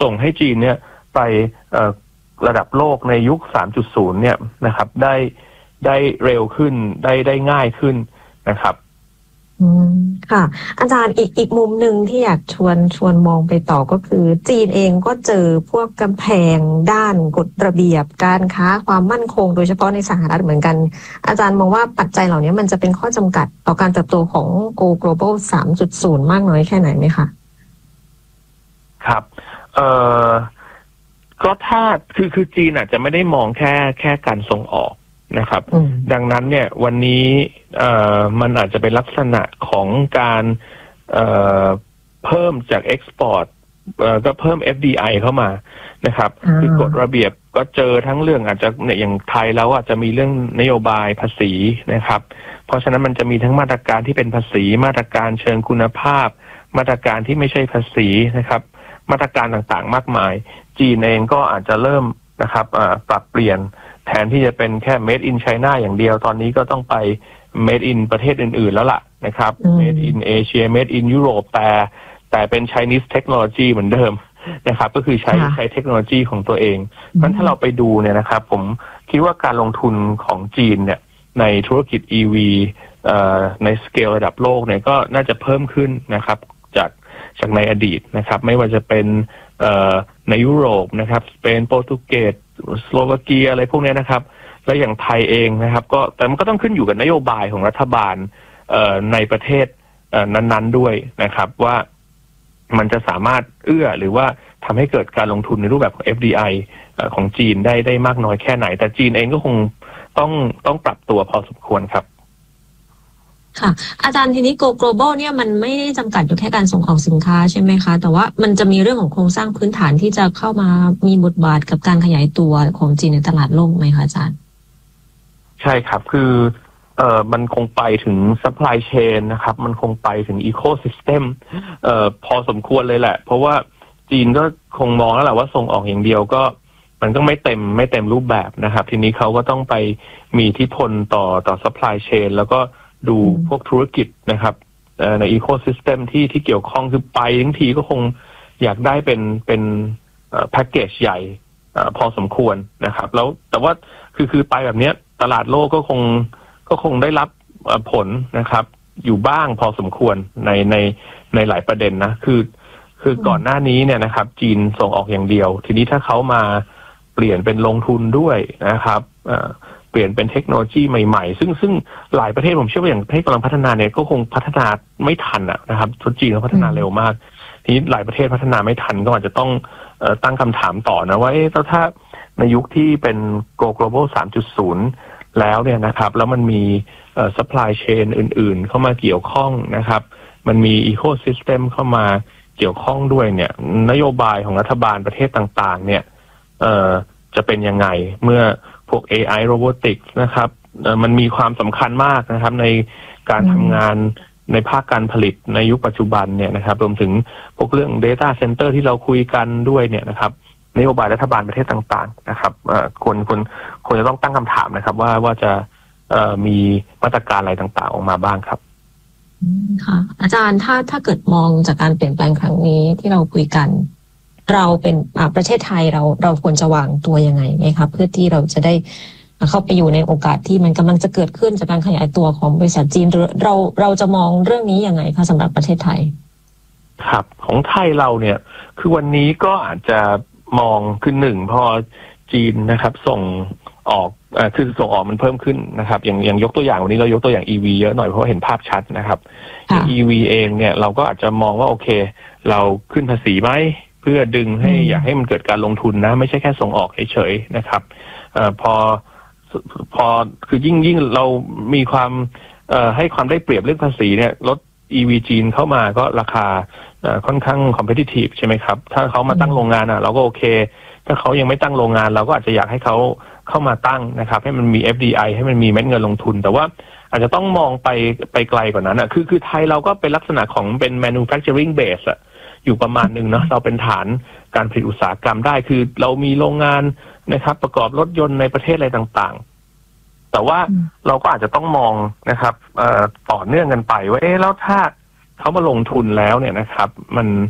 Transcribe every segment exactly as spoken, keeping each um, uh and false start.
ส่งให้จีนเนี่ยไประดับโลกในยุค สามจุดศูนย์ เนี่ยนะครับได้ได้เร็วขึ้นได้ได้ง่ายขึ้นนะครับอืมค่ะอาจารย์อีกอีกมุมหนึ่งที่อยากชวนชวนมองไปต่อก็คือจีนเองก็เจอพวกกำแพงด้านกฎระเบียบการค้าความมั่นคงโดยเฉพาะในสหรัฐเหมือนกันอาจารย์มองว่าปัจจัยเหล่านี้มันจะเป็นข้อจำกัดต่อการเติบโตของ Go Global สามจุดศูนย์ มากน้อยแค่ไหนไหมคะครับเอ่อก็ถ้าคือคือจีนอาจจะไม่ได้มองแค่แค่การส่งออกนะครับดังนั้นเนี่ยวันนี้เอ่อมันอาจจะเป็นลักษณะของการเอ่อเพิ่มจากเอ็กซ์พอร์ตเอ่อก็เพิ่ม เอฟ ดี ไอ เข้ามานะครับคือกฎระเบียบก็เจอทั้งเรื่องอาจจะเนี่ยอย่างไทยแล้วอาจจะมีเรื่องนโยบายภาษีนะครับเพราะฉะนั้นมันจะมีทั้งมาตรการที่เป็นภาษีมาตรการเชิงคุณภาพมาตรการที่ไม่ใช่ภาษีนะครับมาตรการต่างๆมากมายจีนเองก็อาจจะเริ่มนะครับปรับเปลี่ยนแทนที่จะเป็นแค่ made in China อย่างเดียวตอนนี้ก็ต้องไป made in ประเทศอื่นๆแล้วล่ะนะครับ made in Asia made in Europe แต่แต่เป็น Chinese technology เหมือนเดิมนะครับก็คือใช้ใช้เทคโนโลยีของตัวเองเพราะฉะนั้นถ้าเราไปดูเนี่ยนะครับผมคิดว่าการลงทุนของจีนเนี่ยในธุรกิจ อี วี เอ่อในสเกลระดับโลกเนี่ยก็น่าจะเพิ่มขึ้นนะครับจากจากในอดีตนะครับไม่ว่าจะเป็นเอ่อในยุโรปนะครับสเปนโปรตุเกสสโลวาเกียอะไรพวกนี้นะครับและอย่างไทยเองนะครับก็แต่มันก็ต้องขึ้นอยู่กับนโยบายของรัฐบาลเอ่อในประเทศเอ่อนั้นๆด้วยนะครับว่ามันจะสามารถเอื้อหรือว่าทำให้เกิดการลงทุนในรูปแบบของ เอฟ ดี ไอ เอ่อของจีนได้ได้มากน้อยแค่ไหนแต่จีนเองก็คงต้องต้องปรับตัวพอสมควรครับค่ะอาจารย์ทีนี้ Go Global เนี่ยมันไม่ได้จำกัดอยู่แค่การส่งออกสินค้าใช่ไหมคะแต่ว่ามันจะมีเรื่องของโครงสร้างพื้นฐานที่จะเข้ามามีบทบาทกับการขยายตัวของจีนในตลาดโลกไหมคะอาจารย์ใช่ครับคือเอ่อมันคงไปถึง supply chain นะครับมันคงไปถึง ecosystem เอ่อพอสมควรเลยแหละเพราะว่าจีนก็คงมองแล้วแหละว่าส่งออกอย่างเดียวก็มันก็ไม่เต็มไม่เต็มรูปแบบนะครับทีนี้เขาก็ต้องไปมีอิทธิพลต่อต่อ supply chain แล้วก็ดูพวกธุรกิจนะครับในอีโคซิสเต็มที่ที่เกี่ยวข้องคือไปทั้งทีก็คงอยากได้เป็นเป็นแพ็กเกจใหญ่พอสมควรนะครับแล้วแต่ว่าคือคือไปแบบนี้ตลาดโลกก็คงก็คงได้รับผลนะครับอยู่บ้างพอสมควรในในในหลายประเด็นนะคือคือก่อนหน้านี้เนี่ยนะครับจีนส่งออกอย่างเดียวทีนี้ถ้าเขามาเปลี่ยนเป็นลงทุนด้วยนะครับเปลี่ยนเป็นเทคโนโลยีใหม่ๆซึ่งซึ่งหลายประเทศผมเชื่อว่าอย่างประเทศกำลังพัฒนาเนี่ยก็คงพัฒนาไม่ทันอ่ะนะครับทุนจีนเขาพัฒนาเร็วมากทีนี้หลายประเทศพัฒนาไม่ทันก็อาจจะต้องเอ่อตั้งคำถามต่อนะว่าเอ๊ะถ้าในยุคที่เป็น Go Global สามจุดศูนย์ แล้วเนี่ยนะครับแล้วมันมีเอ่อ supply chain อื่นๆเข้ามาเกี่ยวข้องนะครับมันมี ecosystem เข้ามาเกี่ยวข้องด้วยเนี่ยนโยบายของรัฐบาลประเทศต่างๆเนี่ยเอ่อจะเป็นยังไงเมื่อพวก เอ ไอ Robotics นะครับมันมีความสำคัญมากนะครับในการทำงานในภาคการผลิตในยุคปัจจุบันเนี่ยนะครับรวมถึงพวกเรื่อง Data Center ที่เราคุยกันด้วยเนี่ยนะครับนโยบายรัฐบาลประเทศต่างๆนะครับควรควรควรจะต้องตั้งคำถามนะครับว่าว่าจะมีมาตรการอะไรต่างๆออกมาบ้างครับค่ะอาจารย์ถ้าถ้าเกิดมองจากการเปลี่ยนแปลงครั้งนี้ที่เราคุยกันเราเป็นประเทศไทยเราเราควรจะวางตัวยังไงไหมครับเพื่อที่เราจะได้เข้าไปอยู่ในโอกาสที่มันกำลังจะเกิดขึ้นจากการขยายตัวของบริษัทจีนเราเราจะมองเรื่องนี้ยังไงคะสำหรับประเทศไทยครับของไทยเราเนี่ยคือวันนี้ก็อาจจะมองคือหนึ่งพอจีนนะครับส่งออกอ่าคือส่งออกมันเพิ่มขึ้นนะครับอย่างอย่างยกตัวอย่างวันนี้เรายกตัวอย่าง อี วี เยอะหน่อยเพราะเห็นภาพชัดนะครับ อี วี เองเนี่ยเราก็อาจจะมองว่าโอเคเราขึ้นภาษีไหมเพื่อดึงให้อยากให้มันเกิดการลงทุนนะไม่ใช่แค่ส่งออกเฉยๆนะครับเอ่อพอพอคือยิ่งยิ่งเรามีความเอ่อให้ความได้เปรียบเรื่องภาษีเนี่ยรถ อี วี จีนเข้ามาก็ราคาเอ่อค่อนข้าง competitive ใช่ไหมครับถ้าเขามาตั้งโรงงานอ่ะเราก็โอเคถ้าเขายังไม่ตั้งโรงงานเราก็อาจจะอยากให้เขาเข้ามาตั้งนะครับให้มันมี เอฟ ดี ไอ ให้มันมีเม็ดเงินลงทุนแต่ว่าอาจจะต้องมองไปไปไกลกว่านั้นอ่ะคือคือไทยเราก็เป็นลักษณะของเป็น manufacturing base อ่ะอยู่ประมาณหนึ่งเนาะเราเป็นฐานการผลิตอุตสาหกรรมได้คือเรามีโรงงานนะครับประกอบรถยนต์ในประเทศอะไรต่างๆแต่ว่าเราก็อาจจะต้องมองนะครับต่อเนื่องกันไปว่าเอ๊ะแล้วถ้าเขามาลงทุนแล้วเนี่ยนะครับมัน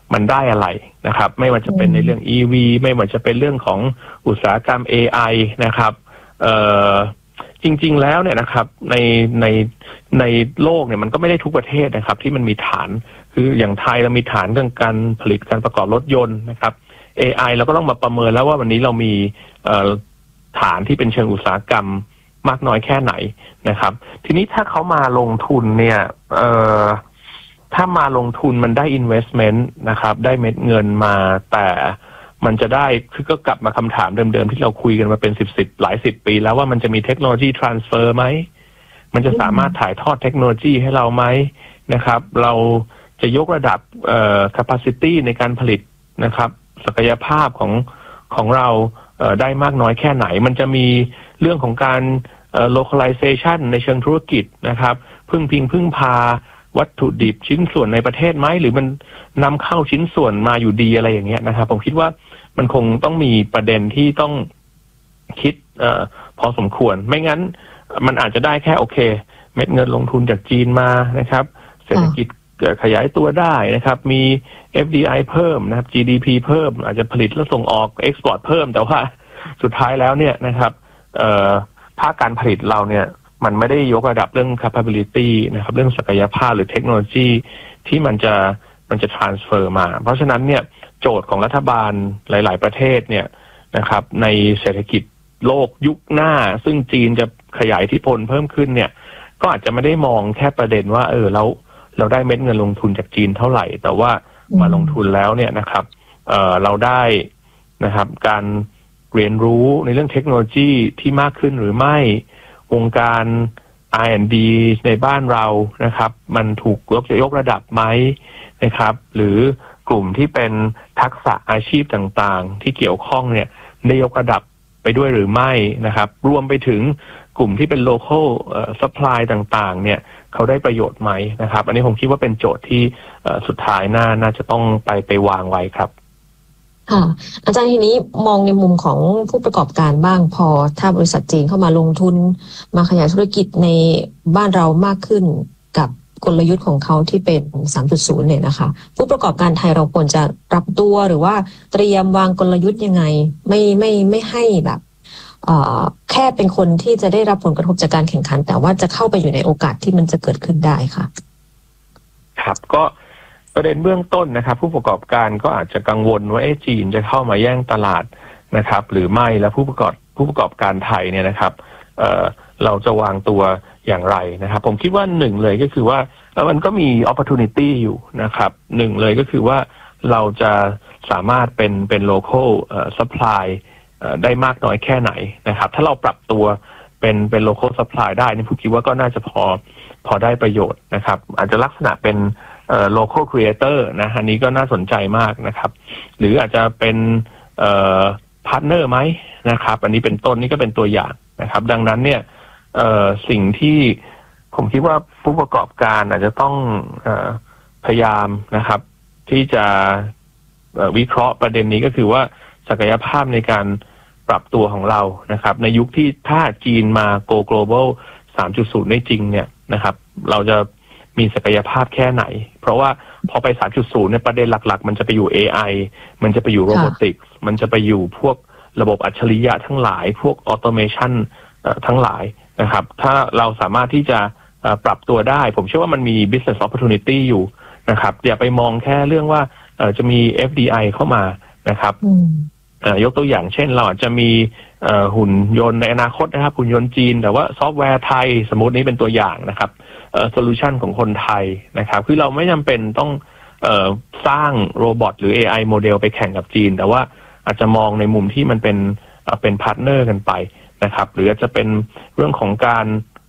มันได้อะไรนะครับไม่ว่าจะเป็นในเรื่อง อี วี ไม่ว่าจะเป็นเรื่องของอุตสาหกรรม เอ ไอ นะครับเอ่อจริงๆแล้วเนี่ยนะครับในในในโลกเนี่ยมันก็ไม่ได้ทุกประเทศนะครับที่มันมีฐานคืออย่างไทยเรามีฐานเรื่องการผลิตการประกอบรถยนต์นะครับ เอ ไอ เราก็ต้องมาประเมินแล้วว่าวันนี้เรามีฐานที่เป็นเชิงอุตสาหกรรมมากน้อยแค่ไหนนะครับทีนี้ถ้าเขามาลงทุนเนี่ยเอ่อถ้ามาลงทุนมันได้ investment นะครับได้เม็ดเงินมาแต่มันจะได้คือก็กลับมาคำถามเดิมๆที่เราคุยกันมาเป็นสิบสิบหลายสิบปีแล้วว่ามันจะมีเทคโนโลยี transfer ไหมมันจะสามารถถ่ายทอดเทคโนโลยีให้เราไหมนะครับเราจะยกระดับเอ่อ capacity ในการผลิตนะครับศักยภาพของของเราเอ่อได้มากน้อยแค่ไหนมันจะมีเรื่องของการเอ่อ localization ในเชิงธุรกิจนะครับพึ่งพิงพึ่งพาวัตถุดิบชิ้นส่วนในประเทศไหมหรือมันนำเข้าชิ้นส่วนมาอยู่ดีอะไรอย่างเงี้ยนะครับผมคิดว่ามันคงต้องมีประเด็นที่ต้องคิดเอ่อพอสมควรไม่งั้นมันอาจจะได้แค่โอเคเม็ดเงินลงทุนจากจีนมานะครับเศรษฐกิจขยายตัวได้นะครับมี เอฟ ดี ไอ เพิ่มนะครับ จี ดี พี เพิ่มอาจจะผลิตและส่งออกเอ็กซ์พอร์ตเพิ่มแต่ว่าสุดท้ายแล้วเนี่ยนะครับเอ่อภาคการผลิตเราเนี่ยมันไม่ได้ยกระดับเรื่อง capability นะครับเรื่องศักยภาพหรือเทคโนโลยีที่มันจะมันจะ transfer มาเพราะฉะนั้นเนี่ยโจทย์ของรัฐบาลหลายๆประเทศเนี่ยนะครับในเศรษฐกิจโลกยุคหน้าซึ่งจีนจะขยายอิทธิพลเพิ่มขึ้นเนี่ยก็อาจจะไม่ได้มองแค่ประเด็นว่าเออแล้วเราได้เม็ดเงินลงทุนจากจีนเท่าไหร่แต่ว่ามาลงทุนแล้วเนี่ยนะครับเอ่อเราได้นะครับการเรียนรู้ในเรื่องเทคโนโลยีที่มากขึ้นหรือไม่วงการ อาร์ แอนด์ ดี ในบ้านเรานะครับมันถูกยกยกระดับไหมนะครับหรือกลุ่มที่เป็นทักษะอาชีพต่างๆที่เกี่ยวข้องเนี่ยได้ยกระดับไปด้วยหรือไม่นะครับรวมไปถึงกลุ่มที่เป็น local supply ต่างๆเนี่ยเขาได้ประโยชน์ไหมนะครับอันนี้ผมคิดว่าเป็นโจทย์ที่สุดท้ายน่าน่าจะต้องไปไปวางไว้ครับค่ะอาจารย์ทีนี้มองในมุมของผู้ประกอบการบ้างพอถ้าบริษัทจีนเข้ามาลงทุนมาขยายธุรกิจในบ้านเรามากขึ้นกับกลยุทธ์ของเขาที่เป็น สามจุดศูนย์ เนี่ยนะคะผู้ประกอบการไทยเราควรจะปรับตัวหรือว่าเตรียมวางกลยุทธ์ยังไงไม่ไม่ไม่ให้แบบเอ่อแค่เป็นคนที่จะได้รับผลกระทบจากการแข่งขันแต่ว่าจะเข้าไปอยู่ในโอกาสที่มันจะเกิดขึ้นได้ค่ะครับก็ประเด็นเบื้องต้นนะครับผู้ประกอบการก็อาจจะกังวลว่าเอ๊ะจีนจะเข้ามาแย่งตลาดนะครับหรือไม่แล้วผู้ประกอบผู้ประกอบการไทยเนี่ยนะครับเอ่อเราจะวางตัวอย่างไรนะครับผมคิดว่าหนึ่งเลยก็คือว่ามันก็มี opportunity อยู่นะครับหนึ่งเลยก็คือว่าเราจะสามารถเป็นเป็น local supply ได้มากน้อยแค่ไหนนะครับถ้าเราปรับตัวเป็นเป็น local supply ได้นี่ผมคิดว่าก็น่าจะพอพอได้ประโยชน์นะครับอาจจะลักษณะเป็นเอ่อ local creator นะอันนี้ก็น่าสนใจมากนะครับหรืออาจจะเป็นเอ่อ partner ไหมนะครับอันนี้เป็นต้นนี่ก็เป็นตัวอย่างนะครับดังนั้นเนี่ยเอ่อสิ่งที่ผมคิดว่าผู้ประกอบการอาจจะต้องเอ่อพยายามนะครับที่จะวิเคราะห์ประเด็นนี้ก็คือว่าศักยภาพในการปรับตัวของเรานะครับในยุคที่ถ้าจีนมา Go Global สามจุดศูนย์ ได้จริงเนี่ยนะครับเราจะมีศักยภาพแค่ไหนเพราะว่าพอไป สามจุดศูนย์ เนี่ยประเด็นหลักๆมันจะไปอยู่ เอ ไอ มันจะไปอยู่โรบอติกส์มันจะไปอยู่พวกระบบอัจฉริยะทั้งหลายพวกออโตเมชันทั้งหลายนะครับถ้าเราสามารถที่จะปรับตัวได้ผมเชื่อว่ามันมี business opportunity อยู่นะครับอย่าไปมองแค่เรื่องว่าจะมี เอฟ ดี ไอ เข้ามานะครับยกตัวอย่างเช่นเราอาจจะมีหุ่นยนต์ในอนาคตนะครับหุ่นยนต์จีนแต่ว่าซอฟต์แวร์ไทยสมมตินี้เป็นตัวอย่างนะครับโซลูชันของคนไทยนะครับคือเราไม่จำเป็นต้องเอ่อสร้างโรบอทหรือ เอ ไอ โมเดลไปแข่งกับจีนแต่ว่าอาจจะมองในมุมที่มันเป็นเป็นพาร์ทเนอร์กันไปนะครับหรืออาจจะเป็นเรื่องของการ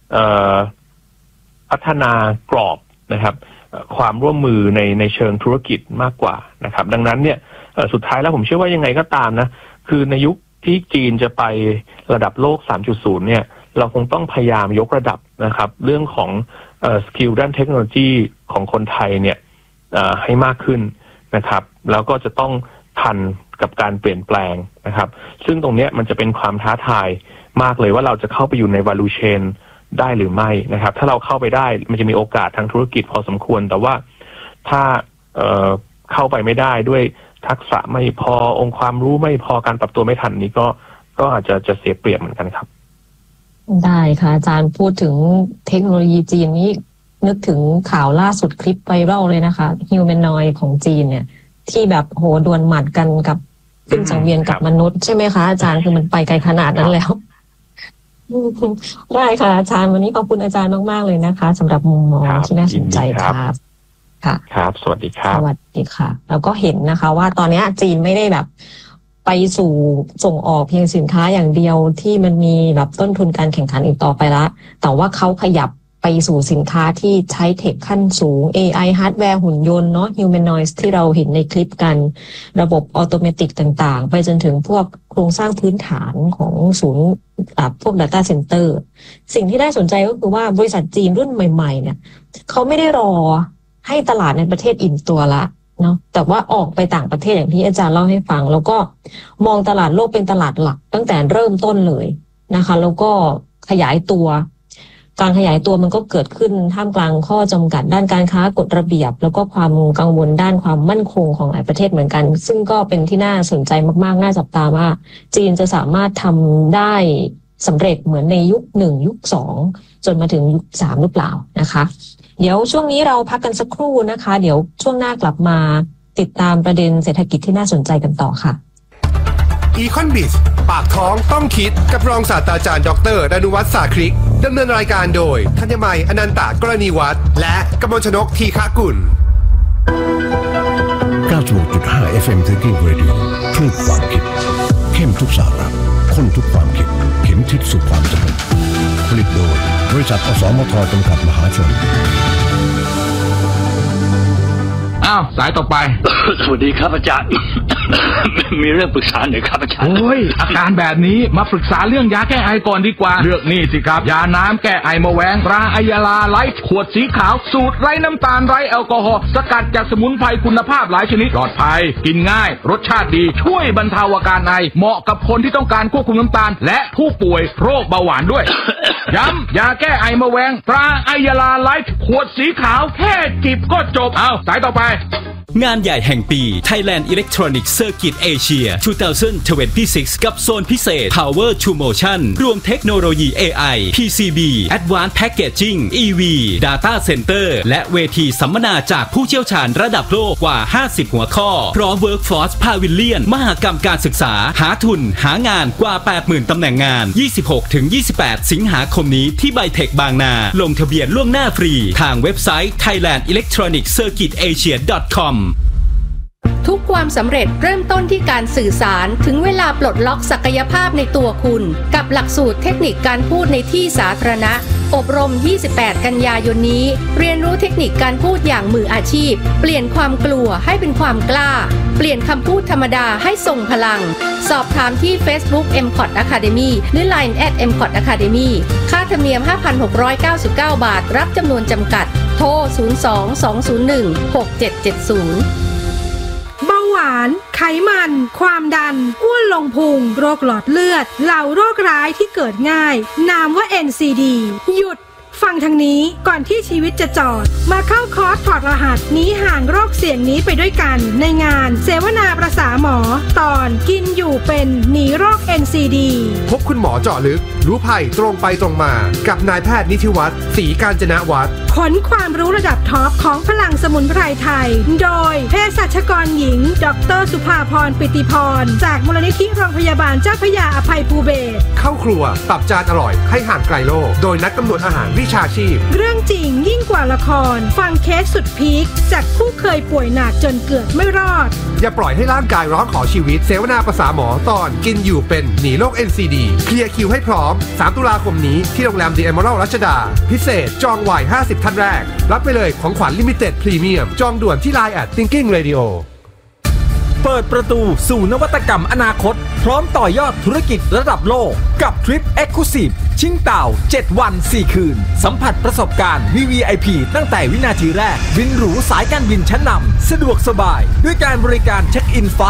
พัฒนากรอบนะครับความร่วมมือในในเชิงธุรกิจมากกว่านะครับดังนั้นเนี่ยสุดท้ายแล้วผมเชื่อว่ายังไงก็ตามนะคือในยุคที่จีนจะไประดับโลก สามจุดศูนย์ เนี่ยเราคงต้องพยายามยกระดับนะครับเรื่องของเอ่อสกิลด้านเทคโนโลยีของคนไทยเนี่ยเอ่อให้มากขึ้นนะครับแล้วก็จะต้องทันกับการเปลี่ยนแปลงนะครับซึ่งตรงนี้มันจะเป็นความท้าทายมากเลยว่าเราจะเข้าไปอยู่ใน value chain ได้หรือไม่นะครับถ้าเราเข้าไปได้มันจะมีโอกาสทางธุรกิจพอสมควรแต่ว่าถ้าเอ่อเข้าไปไม่ได้ด้วยทักษะไม่พอองค์ความรู้ไม่พอการปรับตัวไม่ทันนี้ก็ก็อาจจะจะเสียเปรียบเหมือนกันครับได้ค่ะอาจารย์พูดถึงเทคโนโลยีจีนนี้นึกถึงข่าวล่าสุดคลิปไวรัลเลยนะคะฮิวแมนนอยด์ของจีนเนี่ยที่แบบโหดวลหมัดกันกับขึ้นสังเวียนกับมนุษย์ใช่ไหมคะอาจารย์คือมันไปไกลขนาดนั้นแล้วได้ค่ะอาจารย์วันนี้ขอบคุณอาจารย์มากๆเลยนะคะสำหรับมุมมองที่น่าสนใจค่ะค่ะครับสวัสดีครับสวัสดีค่ะแล้วก็เห็นนะคะว่าตอนนี้จีนไม่ได้แบบไปสู่ส่งออกเพียงสินค้าอย่างเดียวที่มันมีแบบต้นทุนการแข่งขันอีกต่อไปละแต่ว่าเขาขยับไปสู่สินค้าที่ใช้เทคขั้นสูง เอ ไอ ฮาร์ดแวร์หุ่นยนต์เนาะ humanoids ที่เราเห็นในคลิปกันระบบออโตเมติกต่างๆไปจนถึงพวกโครงสร้างพื้นฐานของศูนย์พวก data center สิ่งที่ได้สนใจก็คือว่าบริษัทจีนรุ่นใหม่ๆเนี่ยเขาไม่ได้รอให้ตลาดในประเทศอิ่มตัวละเนาะแต่ว่าออกไปต่างประเทศอย่างที่อาจารย์เล่าให้ฟังแล้วก็มองตลาดโลกเป็นตลาดหลักตั้งแต่เริ่มต้นเลยนะคะแล้วก็ขยายตัวการขยายตัวมันก็เกิดขึ้นท่ามกลางข้อจำกัดด้านการค้ากฎระเบียบแล้วก็ความกังวลด้านความมั่นคงของหลายประเทศเหมือนกันซึ่งก็เป็นที่น่าสนใจมากๆน่าจับตาว่าจีนจะสามารถทำได้สำเร็จเหมือนในยุคหนึ่งยุคสองจนมาถึงยุคสามหรือเปล่านะคะเดี๋ยวช่วงนี้เราพักกันสักครู่นะคะเดี๋ยวช่วงหน้ากลับมาติดตามประเด็นเศรษฐกิจที่น่าสนใจกันต่อค่ะ Econ-Biz ปากท้องต้องคิดกับรองศาสตราจารย์ดรดนุวัฒน์สาคริกดำเนินรายการโดยธัญมัยอนันตกรณีวัฒน์และกมลชนกทีฆกุลเก้าสิบหกจุดห้า เอฟ เอ็ม Thinking Radio คลื่นความคิดเข้มทุกสาระข้นทุกความคิดเข็มทิศสู่ความสำเร็จผลิตโดยบริษัทอสมทจำกัดมหาชนอ้าวสายต่อไปสวัสดีครับอาจารย์ มีเรื่องปรึกษาหน่อยครับอาจารย์โอ้ยอาการแบบนี้มาปรึกษาเรื่องยาแก้ไอก่อนดีกว่าเลือกนี่สิครับยาน้ำแก้ไอมะแวงตราไอยาลาไลท์ขวดสีขาวสูตรไร้น้ำตาลไร้แอลกอฮอล์สกัดจากสมุนไพรคุณภาพหลายชนิดปลอดภัยกินง่ายรสชาติดีช่วยบรรเทาอาการไอเหมาะกับคนที่ต้องการควบคุมน้ำตาลและผู้ป่วยโรคเบาหวานด้วย ย้ำยาแก้ไอมะแวงตราไอยาลาไลท์ขวดสีขาวแค่จิบก็จบเอาสายต่อไปงานใหญ่แห่งปี Thailand Electronic Circuit Asia สองพันยี่สิบหก กับโซนพิเศษ Power to Motion รวมเทคโนโลยี เอ ไอ พี ซี บี Advanced Packaging อี วี Data Center และเวทีสัมมนาจากผู้เชี่ยวชาญระดับโลกกว่าห้าสิบหัวข้อพร้อม Workforce Pavilion มหกรรมการศึกษาหาทุนหางานกว่า แปดหมื่น ตำแหน่งงาน ยี่สิบหกถึงยี่สิบแปด สิงหาคมนี้ที่ไบเทคบางนาลงทะเบียนล่วงหน้าฟรีทางเว็บไซต์ thailand electronic circuit asia ดอท คอมทุกความสำเร็จเริ่มต้นที่การสื่อสารถึงเวลาปลดล็อกศักยภาพในตัวคุณกับหลักสูตรเทคนิคการพูดในที่สาธารณะอบรมยี่สิบแปดกันยายนนี้เรียนรู้เทคนิคการพูดอย่างมืออาชีพเปลี่ยนความกลัวให้เป็นความกล้าเปลี่ยนคำพูดธรรมดาให้ทรงพลังสอบถามที่ Facebook เอ็ม คอท Academy หรือ ไลน์ แอท เอ็ม คอท Academy ค่าธรรมเนียม ห้าพันหกร้อยเก้าสิบเก้า บาทรับจำนวนจำกัดโทรศูนย์ สอง สอง ศูนย์ หนึ่ง หก เจ็ด เจ็ด ศูนย์เบาหวานไขมันความดันอ้วนลงพุงโรคหลอดเลือดเหล่าโรคร้ายที่เกิดง่ายนามว่า เอ็น ซี ดี หยุดฟังทางนี้ก่อนที่ชีวิตจะจอดมาเข้าคอร์สถอดรหัสหนีห่างโรคเสี่ยงนี้ไปด้วยกันในงานเสวนาประสาหมอตอนกินอยู่เป็นหนีโรค เอ็น ซี ดีพบคุณหมอเจาะลึกรู้ภัยตรงไปตรงมากับนายแพทย์นิธิวัฒน์ศรีกาญจนวัฒน์ขนความรู้ระดับท็อปของพลังสมุนไพรไทยโดยเภสัชกรหญิงดร.สุภาพรปิติพรจากมูลนิธิโรงพยาบาลเจ้าพระยาอภัยภูเบศรเข้าครัวปรับจานอร่อยให้ห่างไกลโรคโดยนักกำหนดอาหารวิชาชีพเรื่องจริงยิ่งกว่าละครฟังเคสสุดพีคจากผู้เคยป่วยหนักจนเกือบไม่รอดอย่าปล่อยให้ร่างกายร้องขอชีวิตเสวนาประสาหมอตอนกินอยู่เป็นหนีโรค เอ็น ซี ดี เคลียร์คิวให้พร้อมสามตุลาคมนี้ที่โรงแรม The Emerald รัชดาพิเศษจองไว้ห้าสิบท่านแรกรับไปเลยของขวัญลิมิเต็ดพรีเมียมจองด่วนที่ ไลน์ แอท Thinking Radio เปิดประตูสู่นวัตกรรมอนาคตพร้อมต่อยอดธุรกิจระดับโลกกับทริป Exclusive ชิงเต่าเจ็ดวันสี่คืนสัมผัสประสบการณ์ วี วี ไอ พี ตั้งแต่วินาทีแรกบินหรูสายการบินชั้นนำสะดวกสบายด้วยการบริการเช็คอินฟาสต์แทร็ก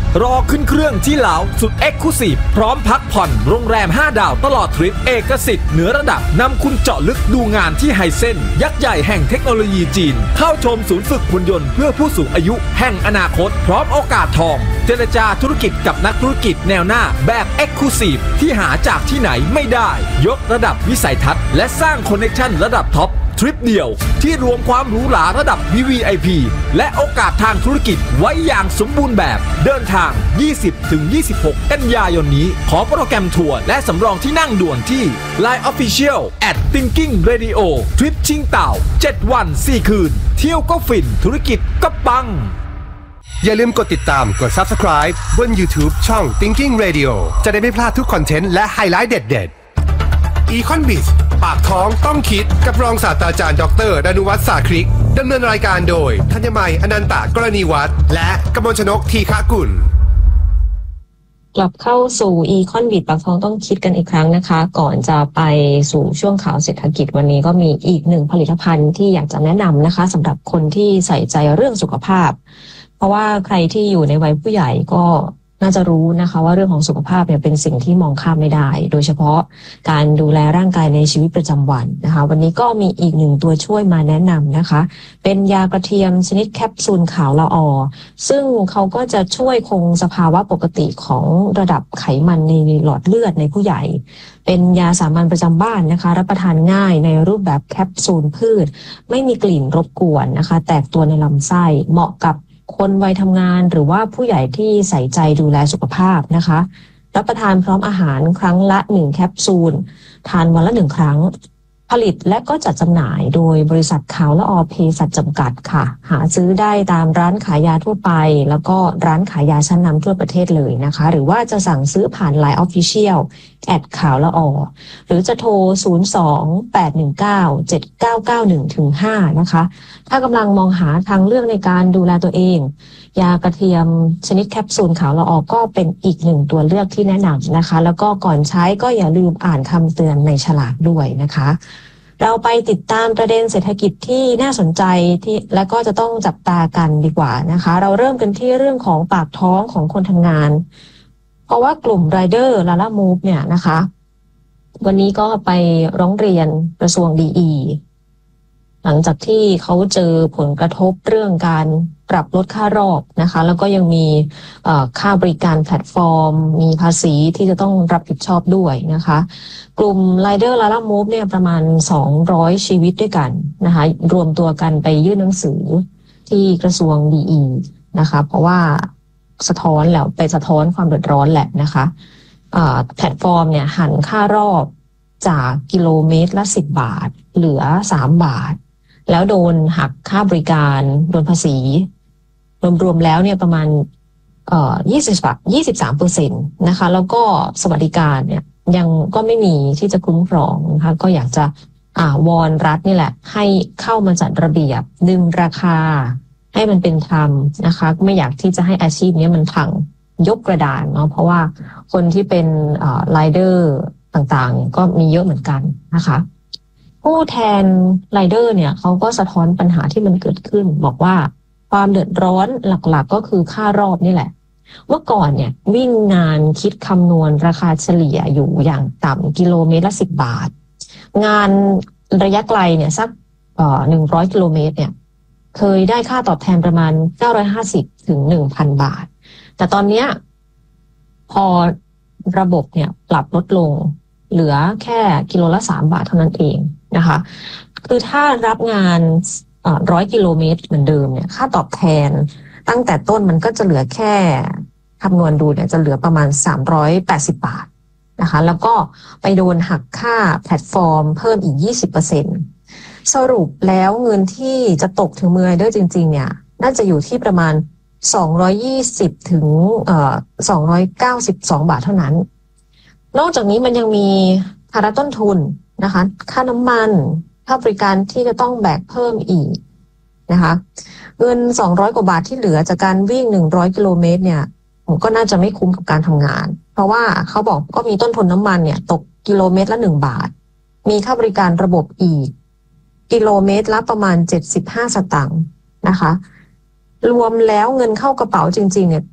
รอขึ้นเครื่องที่ลาวสุดเอ็กซ์คลูซีฟพร้อมพักผ่อนโรงแรมห้าดาวตลอดทริปเอกสิทธิ์เหนือระดับนำคุณเจาะลึกดูงานที่ไฮเซ็นยักษ์ใหญ่แห่งเทคโนโลยีจีนเข้าชมศูนย์ฝึกหุ่นยนต์เพื่อผู้สูงอายุแห่งอนาคตพร้อมโอกาสทองเจรจาธุรกิจกับนักธุรกิจแนวหน้าแบบเอ็กซ์คลูซีฟที่หาจากที่ไหนไม่ได้ยกระดับวิสัยทัศน์และสร้างคอนเนคชั่นระดับท็อปทริปเดียวที่รวมความหรูหราระดับ วี วี ไอ พี และโอกาสทางธุรกิจไว้อย่างสมบูรณ์แบบเดินทาง ยี่สิบถึงยี่สิบหก กันยายนนี้ขอโปรแกรมทัวร์และสำรองที่นั่งด่วนที่ ไลน์ Official แอท Thinking Radio ทริปชิงเต่าเจ็ดวันสี่คืนเที่ยวก็ฟินธุรกิจก็ปังอย่าลืมกดติดตามกด Subscribe บน YouTube ช่อง Thinking Radio จะได้ไม่พลาดทุกคอนเทนต์และไฮไลท์เด็ดๆ Econ-Biz ปากท้องต้องคิดกับรองศาสตราจารย์ดรดนุวัฒน์สาคริกดำเนินรายการโดยธัญมัยอนันตกรณีวัฒน์และกมลชนกทีฆกุลกลับเข้าสู่ Econ-Biz ปากท้องต้องคิดกันอีกครั้งนะคะก่อนจะไปสู่ช่วงข่าวเศรษฐกิจวันนี้ก็มีอีกหนึ่งผลิตภัณฑ์ที่อยากจะแนะนำนะคะสำหรับคนที่ใส่ใจเรื่องสุขภาพเพราะว่าใครที่อยู่ในวัยผู้ใหญ่ก็น่าจะรู้นะคะว่าเรื่องของสุขภาพเนี่ยเป็นสิ่งที่มองข้ามไม่ได้โดยเฉพาะการดูแลร่างกายในชีวิตประจำวันนะคะวันนี้ก็มีอีกหนึ่งตัวช่วยมาแนะนำนะคะเป็นยากระเทียมชนิดแคปซูลขาวละออซึ่งเขาก็จะช่วยคงสภาวะปกติของระดับไขมันในหลอดเลือดในผู้ใหญ่เป็นยาสามัญประจำบ้านนะคะรับประทานง่ายในรูปแบบแคปซูลพืชไม่มีกลิ่นรบกวนนะคะแตกตัวในลำไส้เหมาะกับคนวัยทำงานหรือว่าผู้ใหญ่ที่ใส่ใจดูแลสุขภาพนะคะรับประทานพร้อมอาหารครั้งละหนึ่งแคปซูลทานวันละหนึ่งครั้งผลิตและก็จัดจำหน่ายโดยบริษัทขาวละออเภสัชจำกัดค่ะหาซื้อได้ตามร้านขายยาทั่วไปแล้วก็ร้านขายยาชั้นนำทั่วประเทศเลยนะคะหรือว่าจะสั่งซื้อผ่าน ไลน์ Official แอดขาวละออหรือจะโทรศูนย์ สอง แปด หนึ่ง เก้า เจ็ด เก้า เก้า หนึ่ง ถึง ห้านะคะถ้ากำลังมองหาทางเลือกในการดูแลตัวเองยากระเทียมชนิดแคปซูลขาวละออก็เป็นอีกหนึ่งตัวเลือกที่แนะนำนะคะแล้วก็ก่อนใช้ก็อย่าลืมอ่านคำเตือนในฉลากด้วยนะคะเราไปติดตามประเด็นเศรษฐกิจที่น่าสนใจที่และก็จะต้องจับตากันดีกว่านะคะเราเริ่มกันที่เรื่องของปากท้องของคนทำงานเพราะว่ากลุ่ม Rider Lala Move เนี่ยนะคะวันนี้ก็ไปร้องเรียนกระทรวงดีอีหลังจากที่เขาเจอผลกระทบเรื่องการปรับลดค่ารอบนะคะแล้วก็ยังมีค่าบริการแพลตฟอร์มมีภาษีที่จะต้องรับผิดชอบด้วยนะคะกลุ่ม Rider Lala Move เนี่ยประมาณสองร้อยชีวิตด้วยกันนะคะรวมตัวกันไปยื่นหนังสือที่กระทรวงดีอีนะคะเพราะว่าสะท้อนแล้วไปสะท้อนความเดือดร้อนแหละนะคะแพลตฟอร์มเนี่ยหันค่ารอบจากกิโลเมตรละสิบบาทเหลือสามบาทแล้วโดนหักค่าบริการโดนภาษีรวมๆแล้วเนี่ยประมาณเอ่อยี่สิบ ยี่สิบสามเปอร์เซ็นต์นะคะแล้วก็สวัสดิการเนี่ยยังก็ไม่มีที่จะคุ้มครองนะคะก็อยากจะอ่าวอนรัฐนี่แหละให้เข้ามาจัดระเบียบดึงราคาให้มันเป็นธรรมนะคะไม่อยากที่จะให้อาชีพนี้มันพังยกกระดานเนาะเพราะว่าคนที่เป็นอ่าไรเดอร์ต่างๆก็มีเยอะเหมือนกันนะคะผู้แทนไรเดอร์เนี่ยเขาก็สะท้อนปัญหาที่มันเกิดขึ้นบอกว่าความเดือดร้อนหลักๆก็คือค่ารอบนี่แหละเมื่อก่อนเนี่ยวิ่งงานคิดคำนวณราคาเฉลี่ยอยู่อย่างต่ำกิโลเมตรละสิบบาทงานระยะไกลเนี่ยสักเอ่อหนึ่งร้อยกิโลเมตรเนี่ยเคยได้ค่าตอบแทนประมาณเก้าร้อยห้าสิบถึง หนึ่งพัน บาทแต่ตอนเนี้ยพอระบบเนี่ยปรับลดลงเหลือแค่กิโลละสามบาทเท่านั้นเองนะคะคือถ้ารับงานร้อยกิโลเมตรเหมือนเดิมเนี่ยค่าตอบแทนตั้งแต่ต้นมันก็จะเหลือแค่คำนวณดูเนี่ยจะเหลือประมาณสามร้อยแปดสิบบาทนะคะแล้วก็ไปโดนหักค่าแพลตฟอร์มเพิ่มอีก ยี่สิบเปอร์เซ็นต์ สรุปแล้วเงินที่จะตกถึงมือไรเดอร์จริงๆเนี่ยน่าจะอยู่ที่ประมาณสองร้อยยี่สิบถึงเอ่อสองร้อยเก้าสิบสองบาทเท่านั้นนอกจากนี้มันยังมีภาระต้นทุนนะคะค่าน้ำมันค่าบริการที่จะต้องแบกเพิ่มอีกนะคะเงินสองร้อยกว่าบาทที่เหลือจากการวิ่งหนึ่งร้อยกิโลเมตรเนี่ยผมก็น่าจะไม่คุ้มกับการทำงานเพราะว่าเขาบอกก็มีต้นทุนน้ำมันเนี่ยตกกิโลเมตรละหนึ่งบาทมีค่าบริการระบบอีกกิโลเมตรละประมาณเจ็ดสิบห้าสตางค์นะคะรวมแล้วเงินเข้ากระเป๋าจริงๆเนี่ย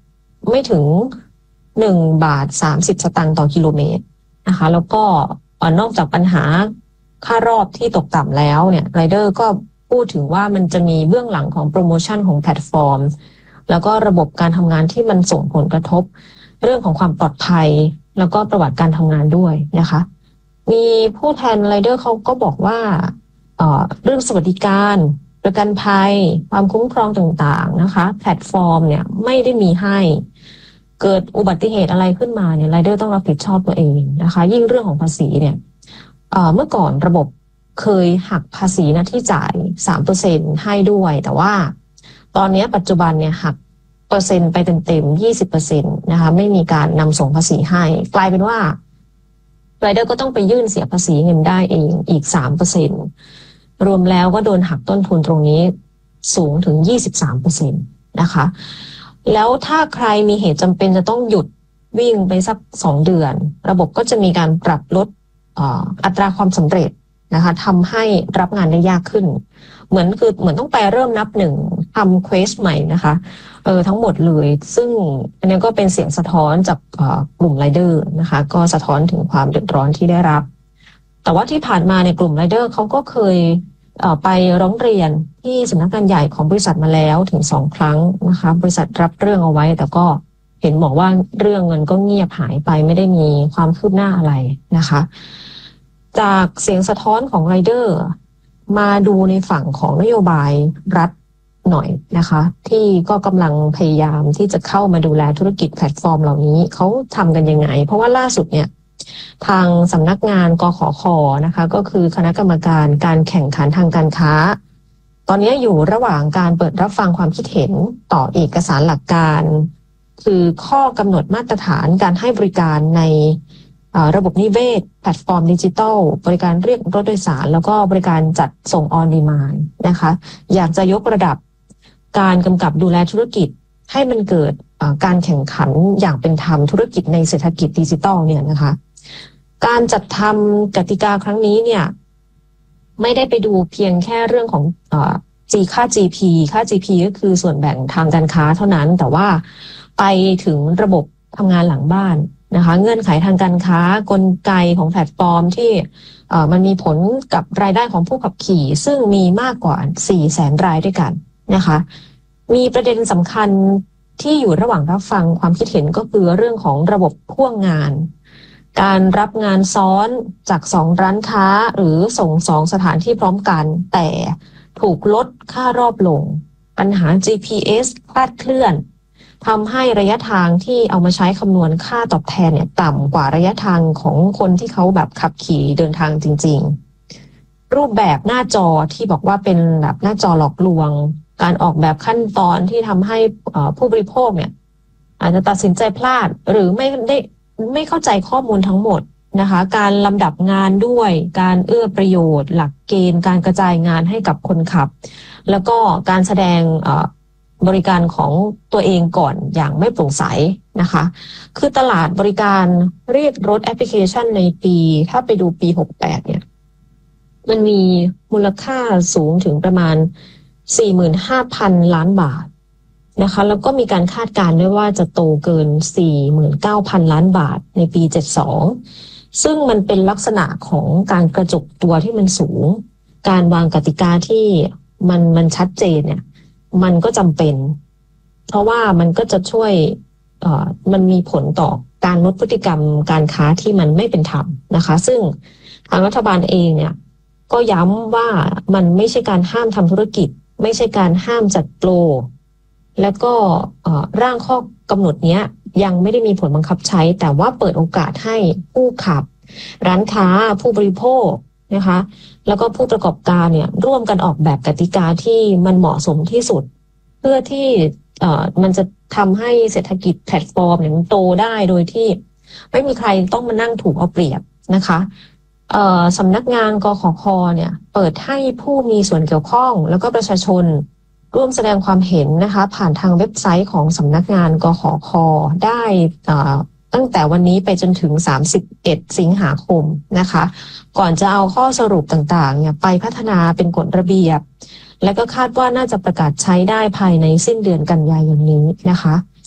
ไม่ถึงหนึ่งบาทสามสิบสตางค์ต่อกิโลเมตรนะคะแล้วก็นอกจากปัญหาค่ารอบที่ตกต่ำแล้วเนี่ยไรเดอร์ก็พูดถึงว่ามันจะมีเบื้องหลังของโปรโมชั่นของแพลตฟอร์มแล้วก็ระบบการทำงานที่มันส่งผลกระทบเรื่องของความปลอดภัยแล้วก็ประวัติการทำงานด้วยนะคะมีผู้แทนไรเดอร์เขาก็บอกว่าเอ่อเรื่องสวัสดิการประกันภัยความคุ้มครองต่างๆนะคะแพลตฟอร์มเนี่ยไม่ได้มีให้เกิดอุบัติเหตุอะไรขึ้นมาเนี่ยไรเดอร์ต้องรับผิดชอบตัวเองนะคะยิ่งเรื่องของภาษีเนี่ยเอ่อเมื่อก่อนระบบเคยหักภาษีหน้าที่จ่าย สามเปอร์เซ็นต์ ให้ด้วยแต่ว่าตอนนี้ปัจจุบันเนี่ยหักเปอร์เซ็นต์ไปเต็มๆ ยี่สิบเปอร์เซ็นต์ นะคะไม่มีการนำส่งภาษีให้กลายเป็นว่าไรเดอร์ก็ต้องไปยื่นเสียภาษีเงินได้เองอีก สามเปอร์เซ็นต์ รวมแล้วก็โดนหักต้นทุนตรงนี้สูงถึง ยี่สิบสามเปอร์เซ็นต์ นะคะแล้วถ้าใครมีเหตุจำเป็นจะต้องหยุดวิ่งไปสักสองเดือนระบบก็จะมีการปรับลดอัตราความสำเร็จนะคะทำให้รับงานได้ยากขึ้นเหมือนคือเหมือนต้องไปเริ่มนับหนึ่งทำเควสใหม่นะคะเออทั้งหมดเลยซึ่งอันนี้ก็เป็นเสียงสะท้อนจากกลุ่มไรเดอร์นะคะก็สะท้อนถึงความเดือดร้อนที่ได้รับแต่ว่าที่ผ่านมาในกลุ่มไรเดอร์เขาก็เคยเอ่อไปร้องเรียนที่สำนักงานใหญ่ของบริษัทมาแล้วถึงสองครั้งนะคะบริษัทรับเรื่องเอาไว้แต่ก็เห็นบอกว่าเรื่องเงินก็เงียบหายไปไม่ได้มีความคืบหน้าอะไรนะคะจากเสียงสะท้อนของไรเดอร์มาดูในฝั่งของนโยบายรัฐหน่อยนะคะที่ก็กำลังพยายามที่จะเข้ามาดูแลธุรกิจแพลตฟอร์มเหล่านี้เขาทำกันยังไงเพราะว่าล่าสุดเนี่ยทางสำนักงานกขค.นะคะก็คือคณะกรรมการการแข่งขันทางการค้าตอนนี้อยู่ระหว่างการเปิดรับฟังความคิดเห็นต่อเอกสารหลักการคือข้อกำหนดมาตรฐานการให้บริการในระบบนิเวศแพลตฟอร์มดิจิทัลบริการเรียกรถโดยสารแล้วก็บริการจัดส่งออนดีมานด์นะคะอยากจะยกระดับการกำกับดูแลธุรกิจให้มันเกิดการแข่งขันอย่างเป็นธรรมธุรกิจในเศรษฐกิจดิจิทัลเนี่ยนะคะการจัดทำกติกาครั้งนี้เนี่ยไม่ได้ไปดูเพียงแค่เรื่องของจีค่า จี พี ค่า จี พี ก็คือส่วนแบ่งทางการค้าเท่านั้นแต่ว่าไปถึงระบบทำงานหลังบ้านนะคะเงื่อนไขทางการค้ากลไกของแพลตฟอร์มที่มันมีผลกับรายได้ของผู้ขับขี่ซึ่งมีมากกว่า สี่แสน รายด้วยกันนะคะมีประเด็นสำคัญที่อยู่ระหว่างรับฟังความคิดเห็นก็คือเรื่องของระบบพ่วงงานการรับงานซ้อนจากสองร้านค้าหรือส่งสองสถานที่พร้อมกันแต่ถูกลดค่ารอบลงปัญหา จี พี เอส คลาดเคลื่อนทำให้ระยะทางที่เอามาใช้คำนวณค่าตอบแทนเนี่ยต่ำกว่าระยะทางของคนที่เขาแบบขับขี่เดินทางจริงๆรูปแบบหน้าจอที่บอกว่าเป็นแบบหน้าจอหลอกลวงการออกแบบขั้นตอนที่ทำให้ผู้บริโภคเนี่ยอาจจะตัดสินใจพลาดหรือไม่ได้ไม่เข้าใจข้อมูลทั้งหมดนะคะการลำดับงานด้วยการเอื้อประโยชน์หลักเกณฑ์การกระจายงานให้กับคนขับแล้วก็การแสดงบริการของตัวเองก่อนอย่างไม่โปร่งใสนะคะคือตลาดบริการเรียกรถแอปพลิเคชันในปีถ้าไปดูปีหกสิบแปดเนี่ยมันมีมูลค่าสูงถึงประมาณ สี่หมื่นห้าพัน ล้านบาทนะคะแล้วก็มีการคาดการณ์ด้วยว่าจะโตเกิน สี่หมื่นเก้าพัน ล้านบาทในปีเจ็ดสิบสองซึ่งมันเป็นลักษณะของการกระจุกตัวที่มันสูงการวางกติกาที่มันมันชัดเจนเนี่ยมันก็จำเป็นเพราะว่ามันก็จะช่วยเอ่อมันมีผลต่อการลดพฤติกรรมการค้าที่มันไม่เป็นธรรมนะคะซึ่งทางรัฐบาลเองเนี่ยก็ย้ำว่ามันไม่ใช่การห้ามทำธุรกิจไม่ใช่การห้ามจัดโปรแล้วก็ร่างข้อกำหนดนี้ยังไม่ได้มีผลบังคับใช้แต่ว่าเปิดโอกาสให้ผู้ขับร้านค้าผู้บริโภคนะคะแล้วก็ผู้ประกอบการเนี่ยร่วมกันออกแบบกติกาที่มันเหมาะสมที่สุดเพื่อที่มันจะทำให้เศรษฐกิจแพลตฟอร์มเนี่ยมันโตได้โดยที่ไม่มีใครต้องมานั่งถูกเอาเปรียบนะคะสำนักงานกขค.เนี่ยเปิดให้ผู้มีส่วนเกี่ยวข้องแล้วก็ประชาชนร่วมแสดงความเห็นนะคะผ่านทางเว็บไซต์ของสำนักงานกขค.ได้ตั้งแต่วันนี้ไปจนถึงสามสิบเอ็ดสิงหาคมนะคะก่อนจะเอาข้อสรุปต่างๆเนี่ยไปพัฒนาเป็นกฎระเบียบและก็คาดว่าน่าจะประกาศใช้ได้ภายในสิ้นเดือนกันยายนนี้นะคะ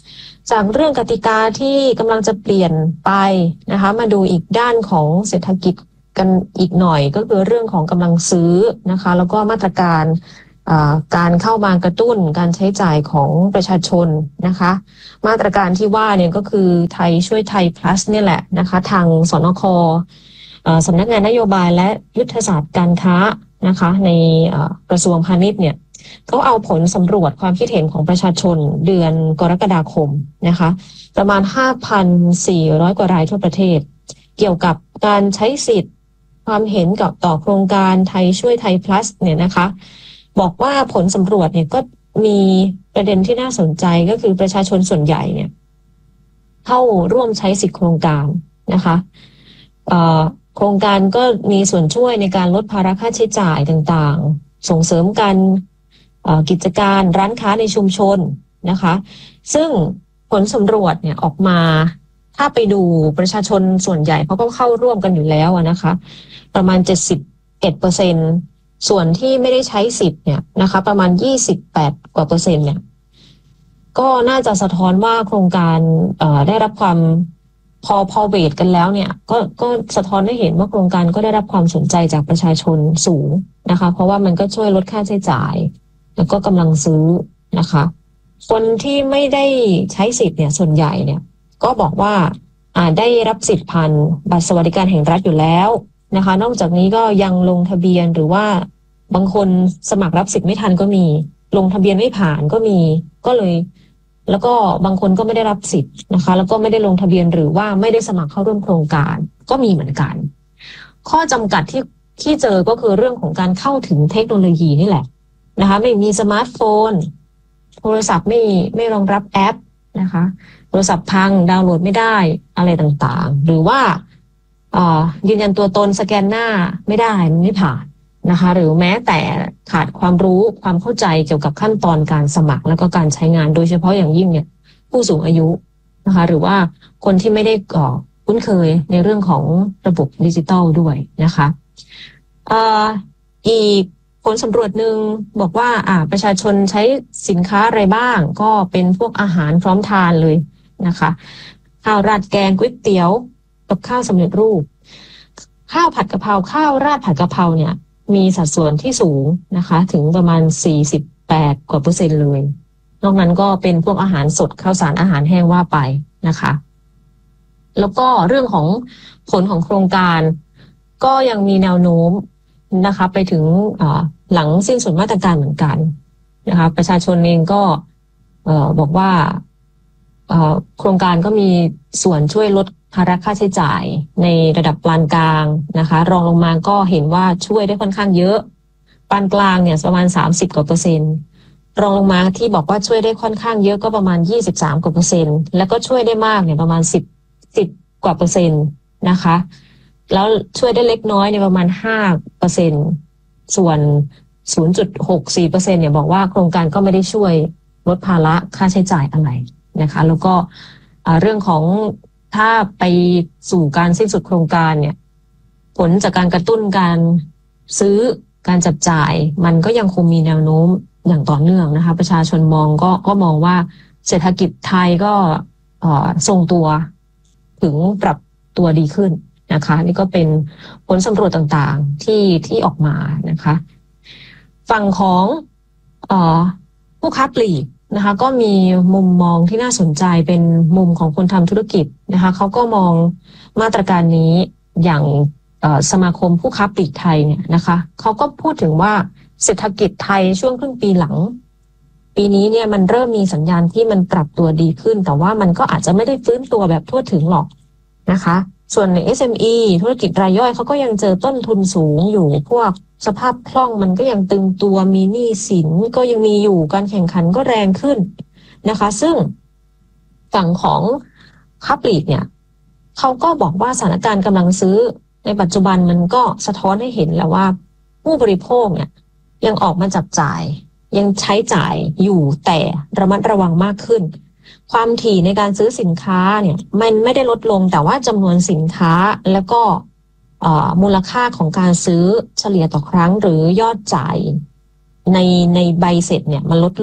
จากเรื่องกติกาที่กำลังจะเปลี่ยนไปนะคะมาดูอีกด้านของเศรษฐกิจกันอีกหน่อยก็คือเรื่องของกำลังซื้อนะคะแล้วก็มาตรการการเข้ามากระตุ้นการใช้จ่ายของประชาชนนะคะมาตรการที่ว่าเนี่ยก็คือไทยช่วยไทย plus เนี่ยแหละนะคะทางสนค.สำนักงานนโยบายและยุทธศาสตร์การค้านะคะในกระทรวงพาณิชย์เนี่ยเขาเอาผลสำรวจความคิดเห็นของประชาชนเดือนกรกฎาคมนะคะประมาณ ห้าพันสี่ร้อย กว่ารายทั่วประเทศเกี่ยวกับการใช้สิทธิ์ความเห็นกับต่อโครงการไทยช่วยไทย plus เนี่ยนะคะบอกว่าผลสำรวจเนี่ยก็มีประเด็นที่น่าสนใจก็คือประชาชนส่วนใหญ่เนี่ยเข้าร่วมใช้สิทธิโครงการนะคะโครงการก็มีส่วนช่วยในการลดภาระค่าใช้จ่ายต่างๆส่งเสริมการกิจการร้านค้าในชุมชนนะคะซึ่งผลสำรวจเนี่ยออกมาถ้าไปดูประชาชนส่วนใหญ่เขาก็เข้าร่วมกันอยู่แล้วนะคะประมาณ เจ็ดสิบเอ็ดเปอร์เซ็นต์ ส่วนที่ไม่ได้ใช้สิทธิ์เนี่ยนะคะประมาณยี่สิบแปดกว่าเปอร์เซ็นต์เนี่ยก็น่าจะสะท้อนว่าโครงการได้รับความพอพอเวทกันแล้วเนี่ยก็ก็สะท้อนให้เห็นว่าโครงการก็ได้รับความสนใจจากประชาชนสูงนะคะเพราะว่ามันก็ช่วยลดค่าใช้จ่ายแล้วก็กำลังซื้อนะคะคนที่ไม่ได้ใช้สิทธิ์เนี่ยส่วนใหญ่เนี่ยก็บอกว่าอ่าได้รับสิทธิ์ผ่านบัตรสวัสดิการแห่งรัฐอยู่แล้วนะคะนอกจากนี้ก็ยังลงทะเบียนหรือว่าบางคนสมัครรับสิทธิ์ไม่ทันก็มีลงทะเบียนไม่ผ่านก็มีก็เลยแล้วก็บางคนก็ไม่ได้รับสิทธิ์นะคะแล้วก็ไม่ได้ลงทะเบียนหรือว่าไม่ได้สมัครเข้าร่วมโครงการก็มีเหมือนกันข้อจำกัดที่ที่เจอก็คือเรื่องของการเข้าถึงเทคโนโลยีนี่แหละนะคะไม่มีสมาร์ทโฟนโทรศัพท์ไม่ไม่รองรับแอปนะคะโทรศัพท์พังดาวน์โหลดไม่ได้อะไรต่างๆหรือว่ายืนยันตัวตนสแกนหน้าไม่ได้มันไม่ผ่านนะคะหรือแม้แต่ขาดความรู้ความเข้าใจเกี่ยวกับขั้นตอนการสมัครแล้วก็การใช้งานโดยเฉพาะอย่างยิ่งเนี่ยผู้สูงอายุนะคะหรือว่าคนที่ไม่ได้ก่อคุ้นเคยในเรื่องของระบบดิจิทัลด้วยนะคะอ่าอีกผลสำรวจหนึ่งบอกว่าอ่าประชาชนใช้สินค้าอะไรบ้างก็เป็นพวกอาหารพร้อมทานเลยนะคะข้าวราดแกงก๋วยเตี๋ยวกับข้าวสำเร็จรูปข้าวผัดกะเพราข้าวราดผัดกะเพราเนี่ยมีสัดส่วนที่สูงนะคะถึงประมาณสี่สิบแปดกว่าเปอร์เซ็นต์เลยนอกนั้นก็เป็นพวกอาหารสดข้าวสารอาหารแห้งว่าไปนะคะแล้วก็เรื่องของผลของโครงการก็ยังมีแนวโน้มนะคะไปถึงหลังสิ้นสุดมาตรการเหมือนกันนะคะประชาชนเองก็บอกว่าโครงการก็มีส่วนช่วยลดภาระค่าใช้จ่ายในระดับปานกลางนะคะรองลงมาก็เห็นว่าช่วยได้ค่อนข้างเยอะปานกลางเนี่ยประมาณสามสิบกว่าเปอร์เซ็นต์รองลงมาที่บอกว่าช่วยได้ค่อนข้างเยอะก็ประมาณยี่สิบสามกว่าเปอร์เซ็นต์แล้วก็ช่วยได้มากเนี่ยประมาณสิบ สิบกว่าเปอร์เซ็นต์นะคะแล้วช่วยได้เล็กน้อยในประมาณห้าเปอร์เซ็นต์ส่วน ศูนย์จุดหกสี่เปอร์เซ็นต์ เนี่ยบอกว่าโครงการก็ไม่ได้ช่วยลดภาระค่าใช้จ่ายอะไรนะคะแล้วก็เรื่องของถ้าไปสู่การสิ้นสุดโครงการเนี่ยผลจากการกระตุ้นการซื้อการจับจ่ายมันก็ยังคงมีแนวโน้มอย่างต่อเนื่องนะคะประชาชนมองก็ก็มองว่าเศรษฐกิจไทยก็ทรงตัวถึงปรับตัวดีขึ้นนะคะนี่ก็เป็นผลสำรวจต่างๆที่ที่ออกมานะคะฝั่งของเอ่อผู้ค้าปลีกนะคะก็มีมุมมองที่น่าสนใจเป็นมุมของคนทำธุรกิจนะคะเขาก็มองมาตรการนี้อย่างสมาคมผู้ค้าปลีกไทยเนี่ยนะคะเขาก็พูดถึงว่าเศรษฐกิจไทยช่วงครึ่งปีหลังปีนี้เนี่ยมันเริ่มมีสัญญาณที่มันปรับตัวดีขึ้นแต่ว่ามันก็อาจจะไม่ได้ฟื้นตัวแบบทั่วถึงหรอกนะคะส่วนใน เอส เอ็ม อี ธุรกิจรายย่อยเขาก็ยังเจอต้นทุนสูงอยู่พวกสภาพคล่องมันก็ยังตึงตัวมีหนี้สินก็ยังมีอยู่การแข่งขันก็แรงขึ้นนะคะซึ่งฝั่งของค้าปลีกเนี่ยเขาก็บอกว่าสถานการณ์กำลังซื้อในปัจจุบันมันก็สะท้อนให้เห็นแล้วว่าผู้บริโภคเนี่ยยังออกมาจับจ่ายยังใช้จ่ายอยู่แต่ระมัดระวังมากขึ้นความถี่ในการซื้อสินค้าเนี่ยมันไม่ได้ลดลงแต่ว่าจำนวนสินค้าแล้วก็มูลค่าของการซื้อเฉลี่ยต่อครั้งหรือยอดจ่ายในในใบเสร็จเนี่ยมันลดลง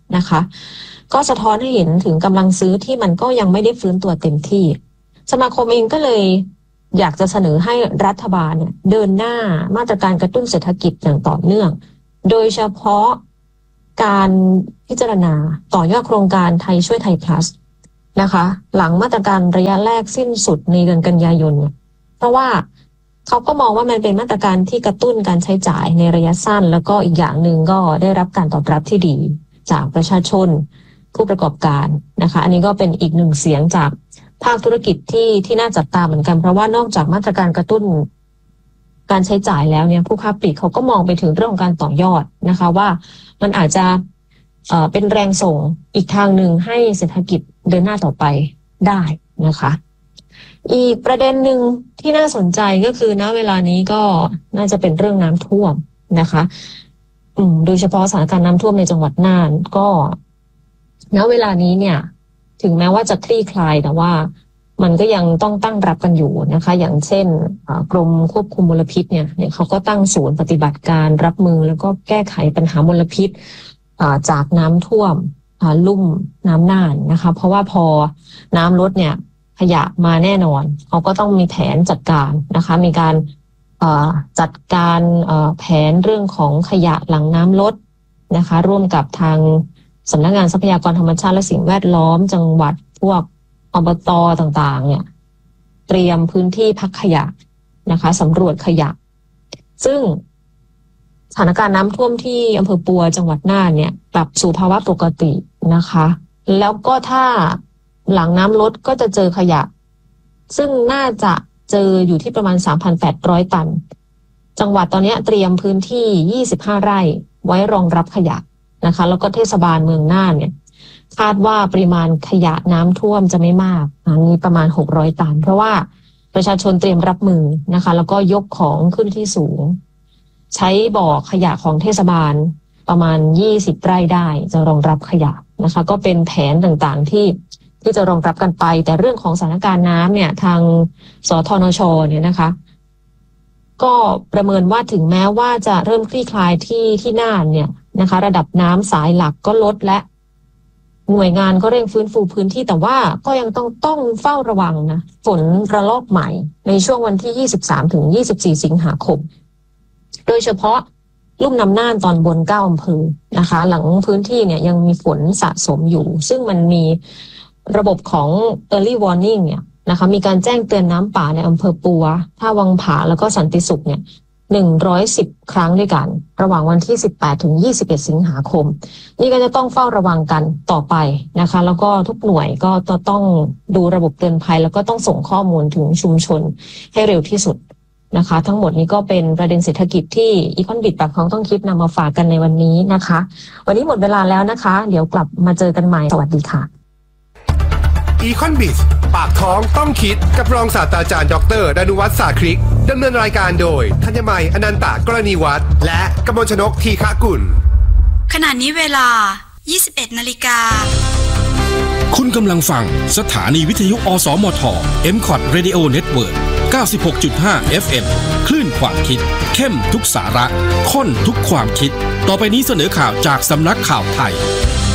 นะคะก็สะท้อนให้เห็นถึงกำลังซื้อที่มันก็ยังไม่ได้ฟื้นตัวเต็มที่สมาคมเองก็เลยอยากจะเสนอให้รัฐบาลเนี่ยเดินหน้ามาตรการกระตุ้นเศรษฐกิจอย่างต่อเนื่องโดยเฉพาะการพิจารณาต่อยอดโครงการไทยช่วยไทย plus นะคะหลังมาตรการระยะแรกสิ้นสุดในเดือนกันยายนเพราะว่าเขาก็มองว่ามันเป็นมาตรการที่กระตุ้นการใช้จ่ายในระยะสั้นแล้วก็อีกอย่างหนึ่งก็ได้รับการตอบรับที่ดีจากประชาชนผู้ประกอบการนะคะอันนี้ก็เป็นอีกหนึ่งเสียงจากภาคธุรกิจที่ที่น่าจับตาเหมือนกันเพราะว่านอกจากมาตรการกระตุ้นการใช้จ่ายแล้วเนี่ยผู้ค้าปลีกเขาก็มองไปถึงเรื่องของการต่อยอดนะคะว่ามันอาจจะเอ่อเป็นแรงส่งอีกทางหนึ่งให้เศรษฐกิจเดินหน้าต่อไปได้นะคะอีกประเด็นหนึ่งที่น่าสนใจก็คือณเวลานี้ก็น่าจะเป็นเรื่องน้ำท่วมนะคะอืมโดยเฉพาะสถานการณ์น้ำท่วมในจังหวัดน่านก็ณเวลานี้เนี่ยถึงแม้ว่าจะคลี่คลายแต่ว่ามันก็ยังต้องตั้งรับกันอยู่นะคะอย่างเช่นกรมควบคุมมลพิษเนี่ยเนี่ยเขาก็ตั้งศูนย์ปฏิบัติการรับมือแล้วก็แก้ไขปัญหามลพิษจากน้ำท่วมลุ่มน้ำน่านนะคะเพราะว่าพอน้ำลดเนี่ยขยะมาแน่นอนเขาก็ต้องมีแผนจัดการนะคะมีการจัดการแผนเรื่องของขยะหลังน้ำลดนะคะร่วมกับทางสำนักงานทรัพยากรธรรมชาติและสิ่งแวดล้อมจังหวัดพวกอบต.ต่างๆเนี่ยเตรียมพื้นที่พักขยะนะคะสำรวจขยะซึ่งสถานการณ์น้ำท่วมที่อำเภอปัวจังหวัดน่านเนี่ยกลับสู่ภาวะปกตินะคะแล้วก็ถ้าหลังน้ำลดก็จะเจอขยะซึ่งน่าจะเจออยู่ที่ประมาณ สามพันแปดร้อย ตันจังหวัดตอนนี้เตรียมพื้นที่ยี่สิบห้าไร่ไว้รองรับขยะนะคะแล้วก็เทศบาลเมืองน่านเนี่ยคาดว่าปริมาณขยะน้ำท่วมจะไม่มากมีประมาณหกร้อยตันเพราะว่าประชาชนเตรียมรับมือนะคะแล้วก็ยกของขึ้นที่สูงใช้บ่อขยะของเทศบาลประมาณยี่สิบไร่ได้จะรองรับขยะนะคะก็เป็นแผนต่างๆที่ที่จะรองรับกันไปแต่เรื่องของสถานการณ์น้ำเนี่ยทางสธนช.เนี่ยนะคะก็ประเมินว่าถึงแม้ว่าจะเริ่มคลี่คลายที่ที่น่านเนี่ยนะคะระดับน้ำสายหลักก็ลดและหน่วยงานก็เร่งฟื้นฟูพื้นที่แต่ว่าก็ยังต้องต้องเฝ้าระวังนะฝนระลอกใหม่ในช่วงวันที่ยี่สิบสามถึงยี่สิบสี่สิงหาคมโดยเฉพาะลุ่มน้ำน่านตอนบนเก้าอำเภอนะคะหลังพื้นที่เนี่ยยังมีฝนสะสมอยู่ซึ่งมันมีระบบของ early warning เนี่ยนะคะมีการแจ้งเตือนน้ำป่าในอำเภอปัวท่าวังผาแล้วก็สันติสุขเนี่ยหนึ่งร้อยสิบครั้งด้วยกันระหว่างวันที่สิบแปดถึงยี่สิบเอ็ดสิงหาคมนี่ก็จะต้องเฝ้าระวังกันต่อไปนะคะแล้วก็ทุกหน่วยก็ต้องดูระบบเตือนภัยแล้วก็ต้องส่งข้อมูลถึงชุมชนให้เร็วที่สุดนะคะทั้งหมดนี้ก็เป็นประเด็นเศรษฐกิจที่อีคอนบิทปากท้องต้องคิดนำมาฝากกันในวันนี้นะคะวันนี้หมดเวลาแล้วนะคะเดี๋ยวกลับมาเจอกันใหม่สวัสดีค่ะอีคอนบิสปากท้องต้องคิดกับรองศาสตราจารย์ดรดนุวัฒน์สาคริกดำเนินรายการโดยธัญมัยอนันตากรณีวัฒน์และกมลชนกทีฆกุลขณะนี้เวลา ยี่สิบเอ็ดนาฬิกาคุณกำลังฟังสถานีวิทยุอสมท เอ็ม คอท Radio Network เก้าสิบหกจุดห้า เอฟ เอ็ม คลื่นความคิดเข้มทุกสาระข้นทุกความคิดต่อไปนี้เสนอข่าวจากสำนักข่าวไทย